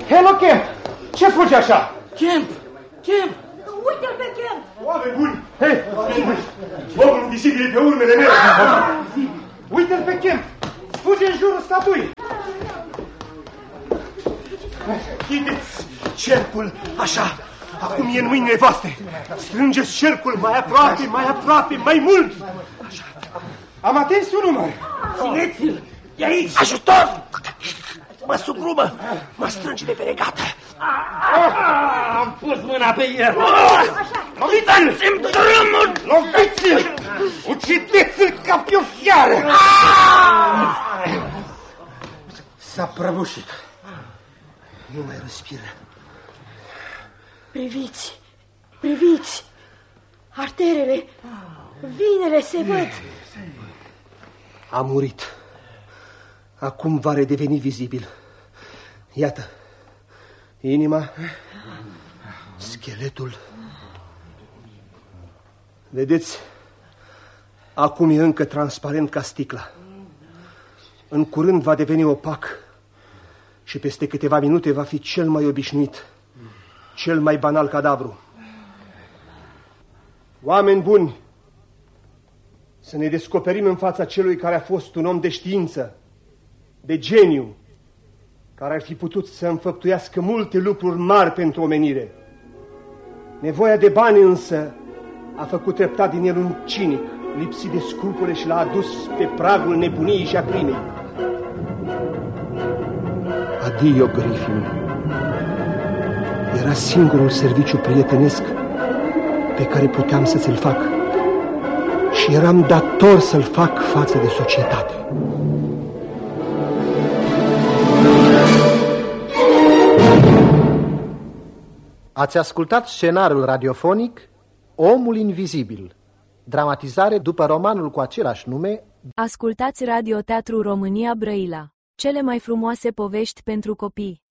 Hello, Kemp! Ce fugi așa? Kemp! Kemp! Uite-l pe Kemp! Oameni buni! Hei! Omul invizibil e pe urmele mele! Uite-l pe Kemp! Fuge în jurul statuii! Chideți cercul așa! Acum e în mâinile voastre! Strângeți cercul mai aproape, mai mult! Așa. Am atins un număr! Țineți-l! E aici! Ajutor! Mă sugrumă! Mă strânge de pe regată! Am pus mâna pe el! Loviți-l! Ți-mi drumul! Loviți-l! Ucideți-l ca pe o fiară! S-a prăbușit. Nu mai respiră. Priviți! Priviți! Arterele, vinele se văd. A murit. Acum va redeveni vizibil. Iată. Inima. Scheletul. Vedeți? Acum e încă transparent ca sticla. În curând va deveni opac și peste câteva minute va fi cel mai obișnuit, cel mai banal cadavru. Oameni buni, să ne descoperim în fața celui care a fost un om de știință, de geniu, care ar fi putut să înfăptuiască multe lucruri mari pentru omenire. Nevoia de bani însă a făcut treptat din el un cinic, lipsit de scrupule și l-a adus pe pragul nebuniei și a crimei. Adio, Griffin. Era singurul serviciu prietenesc pe care puteam să ți-l fac și eram dator să-l fac față de societate. Ați ascultat scenariul radiofonic Omul Invizibil, dramatizare după romanul cu același nume. Ascultați Radio Teatru România Brăila, cele mai frumoase povești pentru copii.